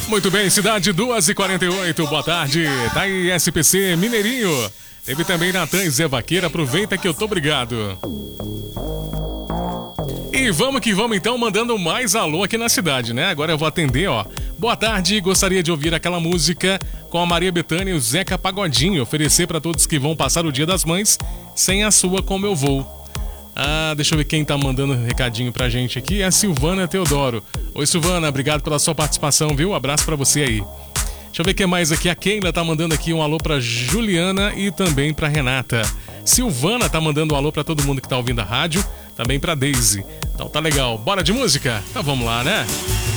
Muito bem, cidade 2h48, boa tarde. Tá aí SPC Mineirinho. Teve também Natan e Zé Vaqueira, aproveita que eu tô obrigado. E vamos que vamos então, mandando mais alô aqui na cidade, né? Agora eu vou atender, ó. Boa tarde, gostaria de ouvir aquela música com a Maria Bethânia e o Zeca Pagodinho. Oferecer para todos que vão passar o Dia das Mães sem a sua como eu vou. Ah, deixa eu ver quem tá mandando um recadinho pra gente aqui. É a Silvana Teodoro. Oi, Silvana, obrigado pela sua participação, viu? Abraço pra você aí. Deixa eu ver o que mais aqui. A Keila tá mandando aqui um alô pra Juliana e também pra Renata. Silvana tá mandando um alô pra todo mundo que tá ouvindo a rádio, também pra Daisy. Então tá legal. Bora de música? Então vamos lá, né?